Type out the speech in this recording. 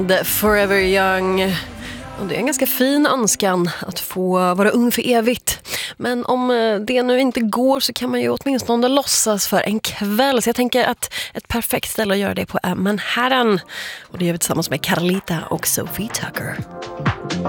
The Forever Young. Och det är en ganska fin önskan att få vara ung för evigt. Men om det nu inte går så kan man ju åtminstone låtsas för en kväll. Så jag tänker att ett perfekt ställe att göra det på är Manhattan. Och det gör vi tillsammans med Carlita och Sophie Tucker.